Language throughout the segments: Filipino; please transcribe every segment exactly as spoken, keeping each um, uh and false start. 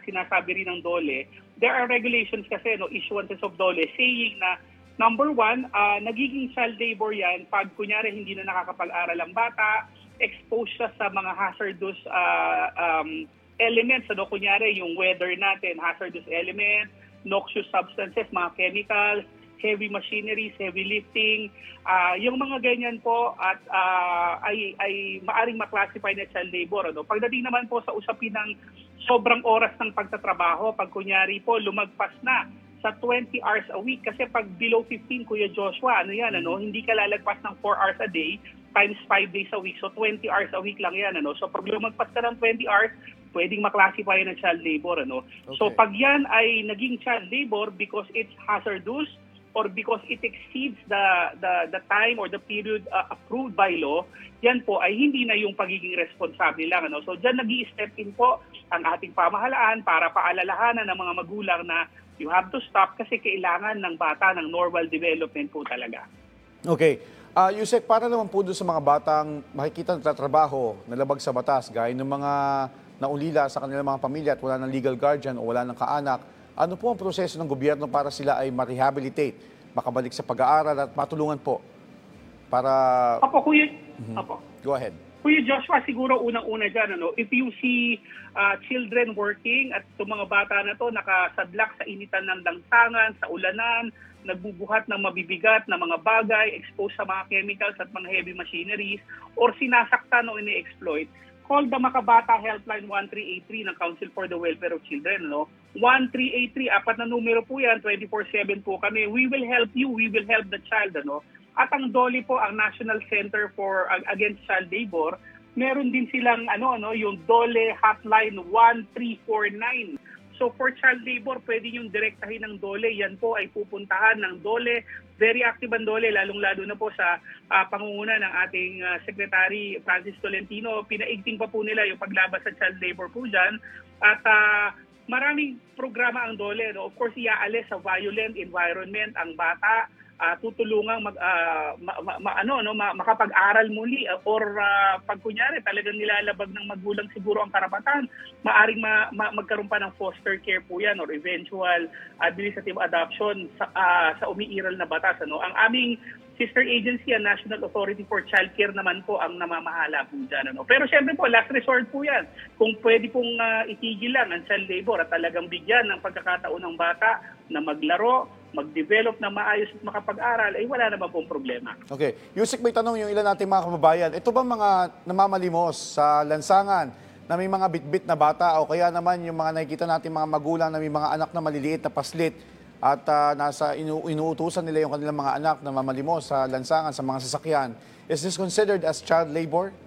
sinasabi rin ng DOLE, there are regulations kasi, no, issuances of DOLE saying na number one, uh, nagiging child labor yan pag kunyari hindi na nakakapag-aral ang bata, exposed siya sa mga hazardous uh, um, elements, ano, kunyari yung weather natin, hazardous elements, noxious substances, mga chemicals, heavy machineries, heavy lifting, uh, yung mga ganyan po at uh, ay, ay maaring maklasify na child labor. Ano? Pagdating naman po sa usapin ng sobrang oras ng pagtatrabaho, pag kunyari po lumagpas na sa twenty hours a week, kasi pag below fifteen, Kuya Joshua, ano yan, ano, hindi ka lalagpas ng four hours a day times five days a week. So twenty hours a week lang yan. Ano? So pag lumagpas ka ng twenty hours, pwedeng maklasify ng child labor. Ano? Okay. So pag yan ay naging child labor because it's hazardous, or because it exceeds the the the time or the period uh, approved by law, yan po ay hindi na yung pagiging responsable lang. Ano? So dyan nag-i-step in po ang ating pamahalaan para paalalahanan ng mga magulang na you have to stop kasi kailangan ng bata ng normal development po talaga. Okay. Uh, Yusek, para naman po doon sa mga batang makikita nagtatrabaho, nalabag sa batas, gaya ng mga naulila sa kanilang mga pamilya at wala ng legal guardian o wala ng kaanak, ano po ang proseso ng gobyerno para sila ay ma-rehabilitate, makabalik sa pag-aaral at matulungan po para... Apo, Kuya, Mhm. Apo. Go ahead. Kuya Joshua, siguro unang-una dyan, ano, if you see uh, children working at itong mga bata na to nakasadlak sa initan ng langsangan, sa ulanan, nagbubuhat ng mabibigat na mga bagay, exposed sa mga chemicals at mga heavy machineries, or sinasaktan o ini-exploit, call the Makabata Helpline one three eight three ng Council for the Welfare of Children. No? one three eight three, apat na numero po yan, twenty-four seven po kami. We will help you, we will help the child. Ano? At ang DOLE po, ang National Center for uh, Against Child Labor, meron din silang ano, ano, yung DOLE Hotline one three four nine. So for child labor, pwede yung direktahin ng DOLE. Yan po ay pupuntahan ng DOLE. Very active ang DOLE, lalong-lalo na po sa uh, pangunguna ng ating uh, Secretary Francis Tolentino. Pinaigting pa po nila yung paglaban sa child labor po dyan. At uh, maraming programa ang DOLE. No? Of course, iaalis sa violent environment ang bata. Uh, tutulungang mag uh, ma, ma, ma, ano no ma, makapag-aral muli uh, or uh, pag kunyari talagang nilalabag ng magulang siguro ang karapatan, maaring ma, ma, magkaroon pa ng foster care po yan or eventual administrative adoption sa, uh, sa umiiral na batas. Ano? Ang aming sister agency, ang National Authority for Child Care naman po ang namamahala po dyan. Ano? Pero syempre po, last resort po yan. Kung pwede pong uh, itigil lang ang child labor at talagang bigyan ng pagkakataon ng bata na maglaro, mag-develop na maayos at makapag-aral, ay wala naman pong problema. Okay. Yusek, may tanong yung ilan nating mga kababayan. Ito ba mga namamalimos sa lansangan na may mga bitbit na bata o kaya naman yung mga nakikita natin mga magulang na may mga anak na maliliit na paslit at uh, nasa inu inuutusan nila yung kanilang mga anak na mamalimos sa lansangan, sa mga sasakyan. Is this considered as child labor?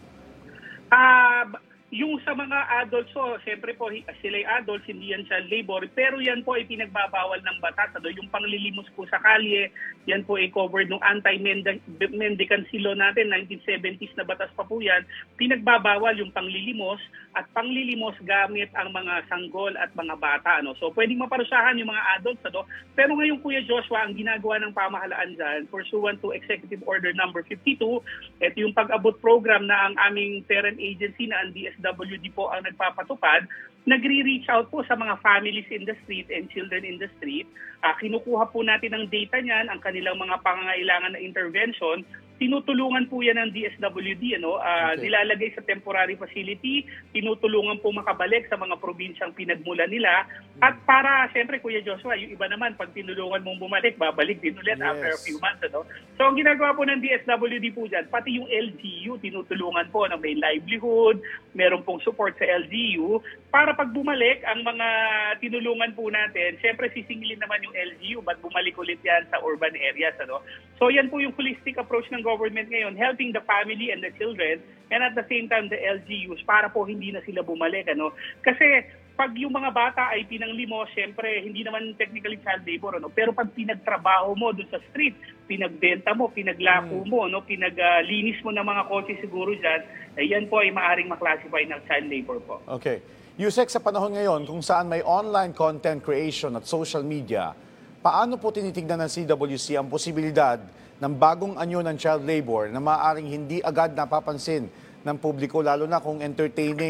Ah... Uh, Yung sa mga adults, so, siyempre po sila ay adults, hindi yan child labor, pero yan po ay pinagbabawal ng batas. Ano? Yung panglilimos po sa kalye, yan po ay covered ng anti-mendicancy law natin, nineteen seventies na batas pa po yan. Pinagbabawal yung panglilimos at panglilimos gamit ang mga sanggol at mga bata. Ano? So pwedeng maparusahan yung mga adults. Ano? Pero ngayon, Kuya Joshua, ang ginagawa ng pamahalaan dyan, pursuant to Executive Order number fifty-two, ito yung pag-abot program na ang aming parent agency na ang D S W D po ang nagpapatupad, nagre-reach out po sa mga families in the street and children in the street. Uh, kinukuha po natin ang data niyan, ang kanilang mga pangangailangan na intervention. Tinutulungan po yan ng D S W D, ano? Uh, okay. Nilalagay sa temporary facility, tinutulungan po makabalik sa mga probinsyang pinagmula nila. At para, siyempre, Kuya Joshua, yung iba naman, pag tinulungan mong bumalik, babalik din ulit yes. after a few months. Ano? So, ang ginagawa po ng D S W D po dyan, pati yung L G U, tinutulungan po na may livelihood, meron pong support sa L G U, para pag bumalik, ang mga tinulungan po natin, siyempre sisingilin naman yung L G U, ba't bumalik ulit yan sa urban areas. Ano? So, yan po yung holistic approach ng government ngayon, helping the family and the children, and at the same time, the L G Us, para po hindi na sila bumalik. Ano? Kasi, pag yung mga bata ay pinanglimos, syempre, hindi naman technically child labor, ano? Pero pag pinagtrabaho mo doon sa street, pinagbenta mo, pinaglako mo, no? Pinaglinis mo ng mga kotse siguro dyan, ay yan po ay maaring maklasify ng child labor po. Okay. Yusek, sa panahon ngayon, kung saan may online content creation at social media, paano po tinitignan ng C W C ang posibilidad ng bagong anyo ng child labor na maaaring hindi agad napapansin ng publiko, lalo na kung entertaining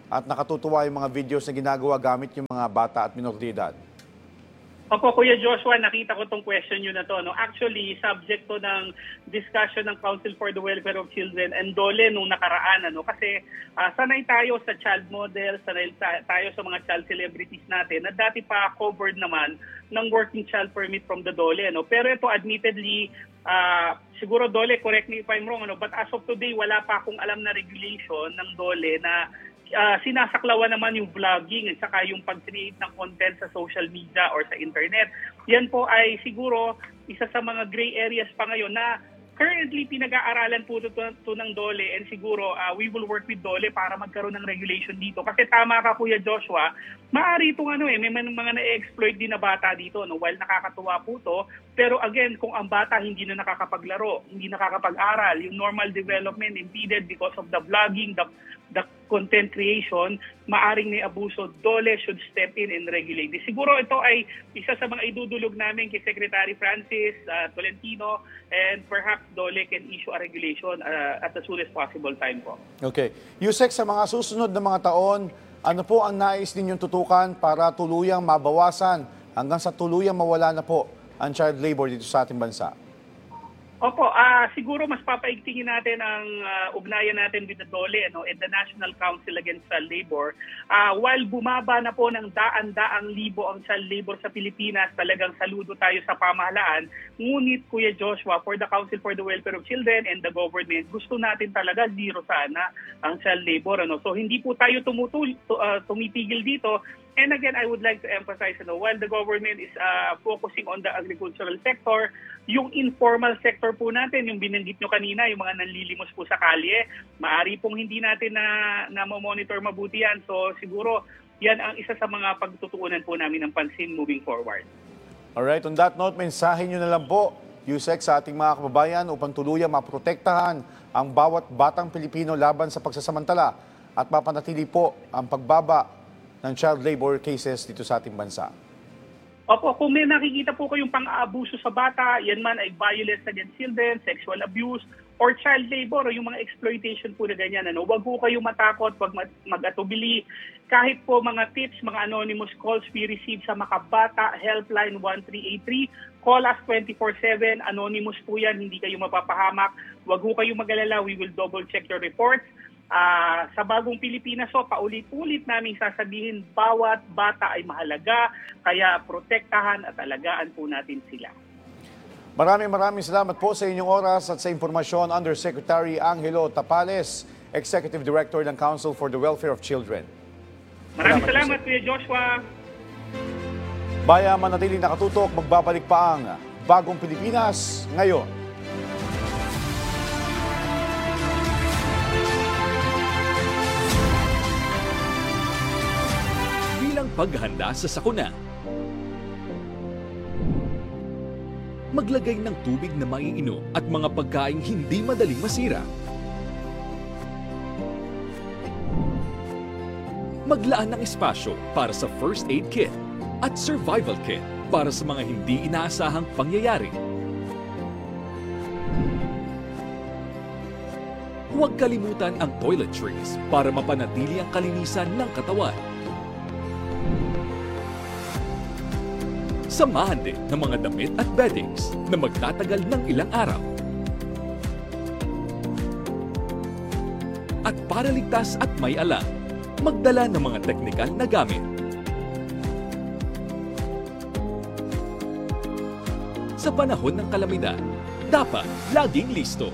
at nakatutuwa yung mga videos na ginagawa gamit yung mga bata at minor de edad? Opo, Kuya Joshua, nakita ko tong question nyo na to. No? Actually, subject to ng discussion ng Council for the Welfare of Children and DOLE nung nakaraan. Ano? Kasi uh, sanay tayo sa child model, sanay tayo sa mga child celebrities natin na dati pa covered naman ng working child permit from the DOLE. Ano? Pero ito admittedly, uh, siguro DOLE, correct me if I'm wrong, ano? But as of today, wala pa akong alam na regulation ng DOLE na Uh, sinasaklawan naman yung vlogging at saka yung pag-create ng content sa social media or sa internet. Yan po ay siguro isa sa mga gray areas pa ngayon na currently pinag-aaralan po ito ng DOLE and siguro uh, we will work with DOLE para magkaroon ng regulation dito. Kasi tama ka, Kuya Joshua, maaari itong ano eh, may mga na-exploit din na bata dito. No? While nakakatuwa po ito, pero again, kung ang bata hindi na nakakapaglaro, hindi nakakapag-aral, yung normal development impeded because of the vlogging, the, the content creation, maaring may abuso, DOLE should step in and regulate this. Siguro ito ay isa sa mga idudulog namin kay Secretary Francis uh, Tolentino and perhaps DOLE can issue a regulation uh, at the soonest possible time po. Okay. Yusek, sa mga susunod na mga taon, ano po ang nais ninyong tutukan para tuluyang mabawasan hanggang sa tuluyang mawala na po ang child labor dito sa ating bansa? Opo, uh, siguro mas papaigtingin natin ang uh, ugnayan natin with the DOLE ano, and the National Council Against Child Labor. Uh, while bumaba na po ng daan-daang libo ang child labor sa Pilipinas, talagang saludo tayo sa pamahalaan. Ngunit, Kuya Joshua, for the Council for the Welfare of Children and the government, gusto natin talaga zero sana ang child labor. Ano? So hindi po tayo tumutul uh, tumitigil dito. And again, I would like to emphasize, you know, while the government is uh, focusing on the agricultural sector, yung informal sector po natin, yung binanggit nyo kanina, yung mga nanlilimos po sa kalye, maaari pong hindi natin na, na monitor mabuti yan. So siguro, yan ang isa sa mga pagtutuunan po namin ng pansin moving forward. Alright, on that note, mensahe nyo na lang po, Yusek, sa ating mga kababayan upang tuluyang maprotektahan ang bawat batang Pilipino laban sa pagsasamantala at mapanatili po ang pagbaba ng child labor cases dito sa ating bansa. Opo, kung may nakikita po kayong pang-aabuso sa bata, yan man ay violence against children, sexual abuse, or child labor, o yung mga exploitation po na ganyan. Ano? Huwag po kayong matakot, huwag mag-atubili. Kahit po mga tips, mga anonymous calls we receive sa Makabata Helpline one three eight three, call us twenty-four seven, anonymous po yan, hindi kayo mapapahamak. Huwag po kayong mag-alala, we will double check your reports. Uh, sa bagong Pilipinas, so paulit-ulit namin sasabihin, bawat bata ay mahalaga, kaya protektahan at alagaan po natin sila. Maraming maraming salamat po sa inyong oras at sa impormasyon, Undersecretary Angelo Tapales, Executive Director ng Council for the Welfare of Children. Maraming salamat, Kuya Joshua. Bayan, manatiling nakatutok, magbabalik pa ang Bagong Pilipinas ngayon. Paghahanda sa sakuna. Maglagay ng tubig na maiinom at mga pagkaing hindi madaling masira. Maglaan ng espasyo para sa first aid kit at survival kit para sa mga hindi inaasahang pangyayari. Huwag kalimutan ang toiletries para mapanatili ang kalinisan ng katawan. Samahan din ng mga damit at beddings na magtatagal ng ilang araw. At para ligtas at may alam, magdala ng mga teknikal na gamit. Sa panahon ng kalamidad, dapat laging listo.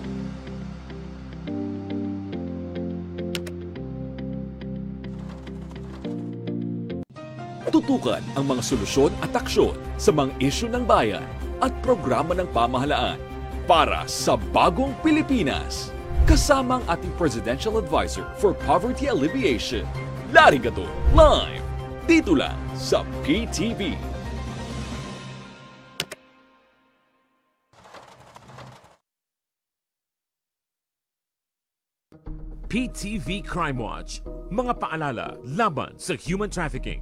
Tutukan ang mga solusyon at aksyon sa mga isyu ng bayan at programa ng pamahalaan para sa Bagong Pilipinas. Kasama ang ating Presidential Advisor for Poverty Alleviation, Larry Gadon, live dito lang sa P T V. P T V Crime Watch, mga paalala laban sa human trafficking.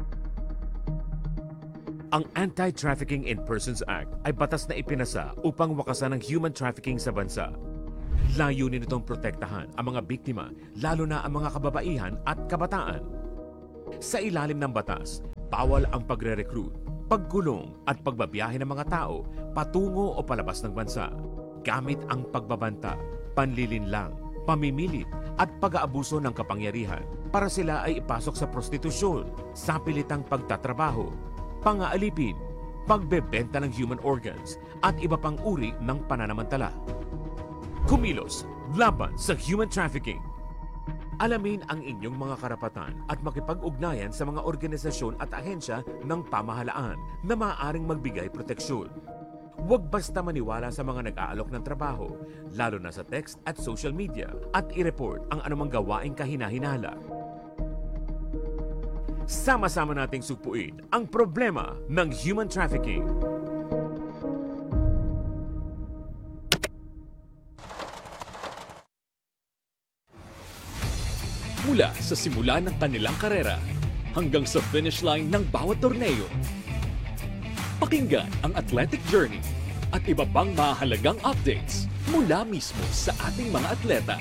Ang Anti-Trafficking in Persons Act ay batas na ipinasa upang wakasan ang human trafficking sa bansa. Layunin nitong protektahan ang mga biktima, lalo na ang mga kababaihan at kabataan. Sa ilalim ng batas, bawal ang pagre-recruit, pagkulong at pagbabiyahe ng mga tao patungo o palabas ng bansa gamit ang pagbabanta, panlilinlang, pamimilit at pag-aabuso ng kapangyarihan para sila ay ipasok sa prostitusyon, sa pilitang pagtatrabaho, pangaalipin, pagbebenta ng human organs at iba pang uri ng pananamantala. Kumilos laban sa human trafficking. Alamin ang inyong mga karapatan at makipag-ugnayan sa mga organisasyon at ahensya ng pamahalaan na maaaring magbigay proteksyon. Huwag basta maniwala sa mga nag-aalok ng trabaho, lalo na sa text at social media, at i-report ang anumang gawaing kahina-hinala. Sama-sama nating sugpuin ang problema ng human trafficking. Mula sa simula ng kanilang karera hanggang sa finish line ng bawat torneo. Pakinggan ang athletic journey at iba pang mahalagang updates mula mismo sa ating mga atleta.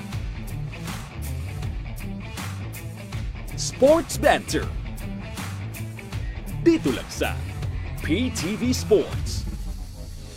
Sports Banter. Dito lang sa P T V Sports.